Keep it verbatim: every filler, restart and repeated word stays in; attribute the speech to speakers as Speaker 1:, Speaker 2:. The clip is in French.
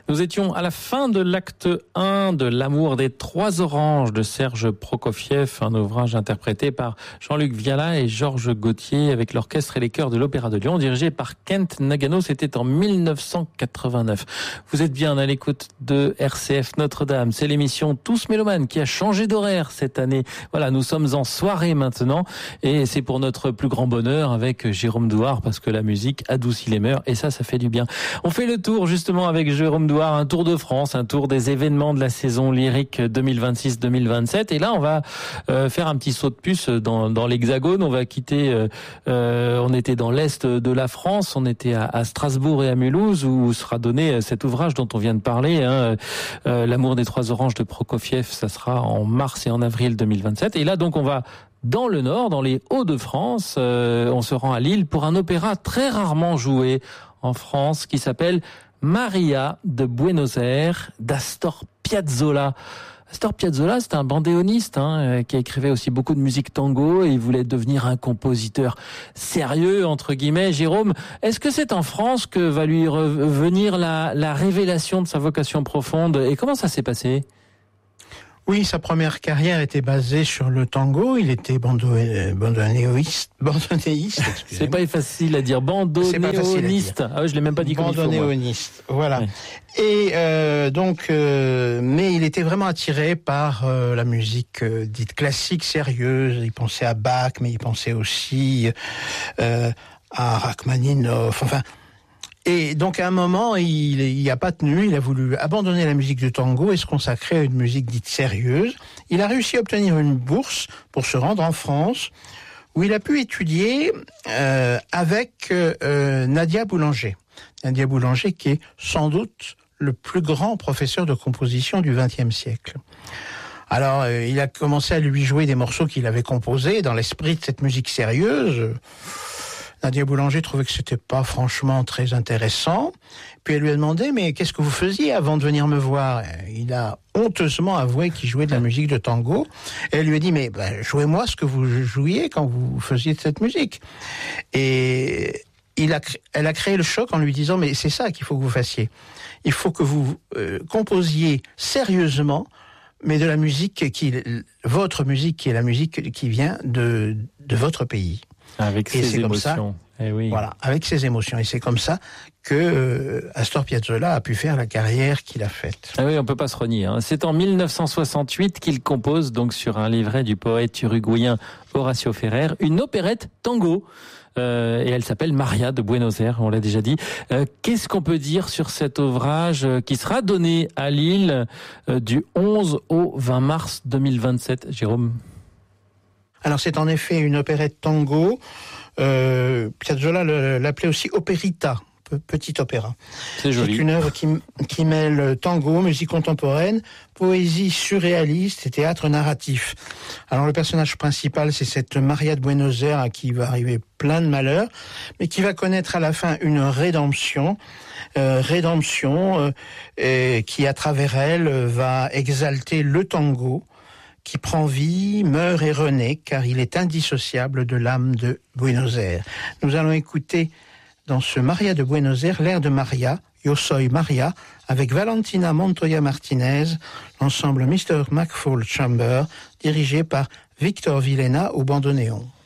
Speaker 1: Nous étions à la fin de l'acte un de L'amour des trois oranges de Serge Prokofiev, un ouvrage interprété par Jean-Luc Viala et Georges Gauthier avec l'orchestre et les chœurs de l'Opéra de Lyon, dirigé par Kent Nagano. C'était en mille neuf cent quatre-vingt-neuf. Vous êtes bien à l'écoute de R C F Notre-Dame. C'est l'émission Tous Mélomanes qui a changé d'horaire cette année. Voilà, nous sommes en soirée maintenant et c'est pour notre plus grand bonheur avec Jérôme Douard parce que la musique adoucit les mœurs et ça, ça fait du bien. On fait le tour justement avec Jérôme Douard, un tour de France, un tour des événements de la saison lyrique deux mille vingt-six deux mille vingt-sept. Et là, on va euh, faire un petit saut de puce dans, dans l'Hexagone. On va quitter, euh, euh, on était dans l'Est de la France, on était à, à Strasbourg et à Mulhouse où sera donné cet ouvrage dont on vient de parler, hein, euh, L'amour des trois oranges de Prokofiev. Ça sera en mars et en avril deux mille vingt-sept. Et là, donc, on va dans le Nord, dans les Hauts-de-France. Euh, on se rend à Lille pour un opéra très rarement joué en France qui s'appelle Maria de Buenos Aires d'Astor Piazzolla. Astor Piazzolla, c'est un bandéoniste hein, qui écrivait aussi beaucoup de musique tango et il voulait devenir un compositeur sérieux, entre guillemets. Jérôme, est-ce que c'est en France que va lui revenir la, la révélation de sa vocation profonde et comment ça s'est passé ?
Speaker 2: Oui, sa première carrière était basée sur le tango. Il était bandoné- bandonéoïste. Bandonéiste,
Speaker 1: c'est pas facile à dire. Bandonéoniste. Ah oui, je l'ai même pas dit comme il faut.
Speaker 2: Bandonéoniste, voilà.
Speaker 1: Ouais.
Speaker 2: Et euh, donc, euh, mais il était vraiment attiré par euh, la musique euh, dite classique, sérieuse. Il pensait à Bach, mais il pensait aussi euh, à Rachmaninoff. Enfin. Et donc, à un moment, il n'y a pas tenu, il a voulu abandonner la musique du tango et se consacrer à une musique dite sérieuse. Il a réussi à obtenir une bourse pour se rendre en France, où il a pu étudier euh, avec euh, Nadia Boulanger. Nadia Boulanger, qui est sans doute le plus grand professeur de composition du vingtième siècle. Alors, euh, il a commencé à lui jouer des morceaux qu'il avait composés dans l'esprit de cette musique sérieuse. Nadia Boulanger trouvait que c'était pas franchement très intéressant. Puis elle lui a demandé, mais qu'est-ce que vous faisiez avant de venir me voir ? Il a honteusement avoué qu'il jouait de la musique de tango. Et elle lui a dit, mais ben, jouez-moi ce que vous jouiez quand vous faisiez de cette musique. Et il a, elle a créé le choc en lui disant, mais c'est ça qu'il faut que vous fassiez. Il faut que vous euh, composiez sérieusement, mais de la musique qui, votre musique qui est la musique qui vient de, de votre pays.
Speaker 1: Avec
Speaker 2: et
Speaker 1: ses
Speaker 2: c'est
Speaker 1: émotions.
Speaker 2: Comme ça,
Speaker 1: eh oui.
Speaker 2: Voilà, avec ses émotions. Et c'est comme ça que euh, Astor Piazzolla a pu faire la carrière qu'il a faite.
Speaker 1: Ah oui, on peut pas se renier. Hein. C'est en mille neuf cent soixante-huit qu'il compose, donc sur un livret du poète uruguayen Horacio Ferrer, une opérette tango. Euh, et elle s'appelle Maria de Buenos Aires, on l'a déjà dit. Euh, qu'est-ce qu'on peut dire sur cet ouvrage euh, qui sera donné à Lille euh, du onze au vingt mars deux mille vingt-sept, Jérôme ?
Speaker 2: Alors c'est en effet une opérette tango. Euh, Piazzolla l'appelait aussi opérita, petit opéra.
Speaker 1: C'est joli.
Speaker 2: C'est une œuvre qui, qui mêle tango, musique contemporaine, poésie surréaliste et théâtre narratif. Alors le personnage principal, c'est cette Maria de Buenos Aires à qui va arriver plein de malheurs, mais qui va connaître à la fin une rédemption, euh, rédemption euh, et qui à travers elle va exalter le tango, qui prend vie, meurt et renaît, car il est indissociable de l'âme de Buenos Aires. Nous allons écouter dans ce Maria de Buenos Aires l'air de Maria, Yo soy Maria, avec Valentina Montoya Martinez, l'ensemble mister McFall Chamber, dirigé par Victor Villena au bandoneon.